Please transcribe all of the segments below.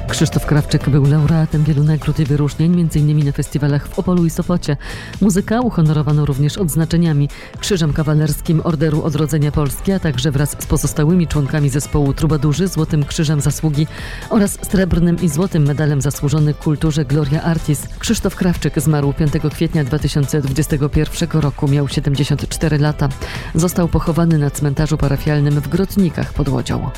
Krzysztof Krawczyk był laureatem wielu nagród i wyróżnień, m.in. na festiwalach w Opolu i Sopocie. Muzyka uhonorowano również odznaczeniami: Krzyżem Kawalerskim Orderu Odrodzenia Polski, a także wraz z pozostałymi członkami zespołu Trubadurzy Złotym Krzyżem Zasługi oraz Srebrnym i Złotym Medalem Zasłużony Kulturze Gloria Artis. Krzysztof Krawczyk zmarł 5 kwietnia 2021 roku. Miał 74 lata. Został pochowany na cmentarzu parafialnym w Grodnikach pod Łodzią.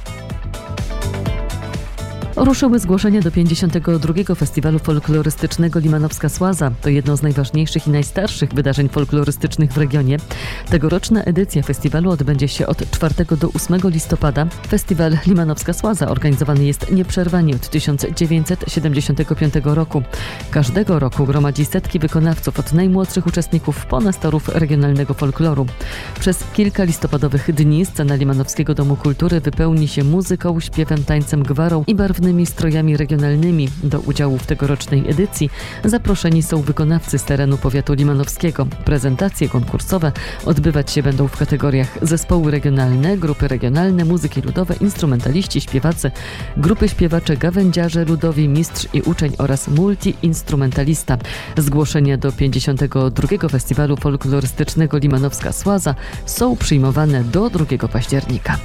Ruszyły zgłoszenia do 52. Festiwalu Folklorystycznego Limanowska Słaza. To jedno z najważniejszych i najstarszych wydarzeń folklorystycznych w regionie. Tegoroczna edycja festiwalu odbędzie się od 4 do 8 listopada. Festiwal Limanowska Słaza organizowany jest nieprzerwanie od 1975 roku. Każdego roku gromadzi setki wykonawców, od najmłodszych uczestników po nestorów regionalnego folkloru. Przez kilka listopadowych dni scena Limanowskiego Domu Kultury wypełni się muzyką, śpiewem, tańcem, gwarą i barwnymi strojami regionalnymi. Do udziału w tegorocznej edycji zaproszeni są wykonawcy z terenu powiatu limanowskiego. Prezentacje konkursowe odbywać się będą w kategoriach zespoły regionalne, grupy regionalne, muzyki ludowe, instrumentaliści, śpiewacy, grupy śpiewacze, gawędziarze ludowi, mistrz i uczeń oraz multiinstrumentalista. Zgłoszenia do 52. Festiwalu Folklorystycznego Limanowska Słaza są przyjmowane do 2 października.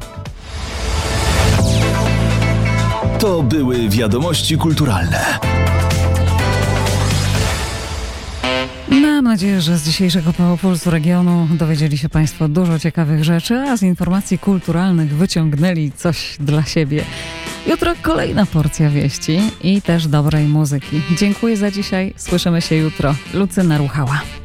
To były wiadomości kulturalne. Mam nadzieję, że z dzisiejszego Pulsu Regionu dowiedzieli się Państwo dużo ciekawych rzeczy, a z informacji kulturalnych wyciągnęli coś dla siebie. Jutro kolejna porcja wieści i też dobrej muzyki. Dziękuję za dzisiaj. Słyszymy się jutro. Lucyna Ruchała.